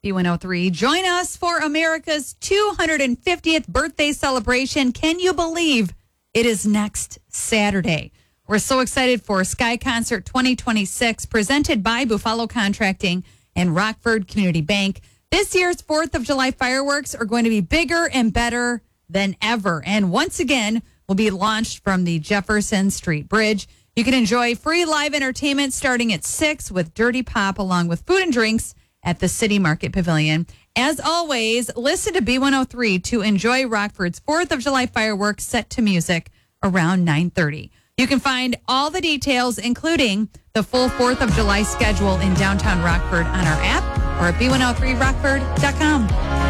B103. Join us for America's 250th birthday celebration. Can you believe it is next Saturday? We're so excited for Sky Concert 2026, presented by Buffalo Contracting and Rockford Community Bank. This year's 4th of July fireworks are going to be bigger and better than ever. And once again, will be launched from the Jefferson Street Bridge. You can enjoy free live entertainment starting at 6 with Dirty Pop, along with food and drinks at the City Market Pavilion. As always, listen to B103 to enjoy Rockford's 4th of July fireworks set to music around 9:30. You can find all the details, including the full 4th of July schedule in downtown Rockford, on our app or at b103rockford.com.